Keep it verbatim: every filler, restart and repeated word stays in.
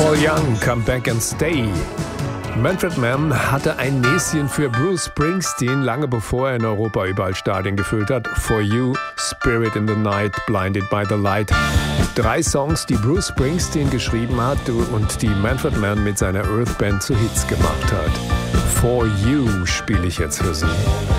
Paul Young, Come Back and Stay. Manfred Mann hatte ein Näschen für Bruce Springsteen, lange bevor er in Europa überall Stadien gefüllt hat. For You, Spirit in the Night, Blinded by the Light. Drei Songs, die Bruce Springsteen geschrieben hat und die Manfred Mann mit seiner Earth Band zu Hits gemacht hat. For You spiele ich jetzt für Sie.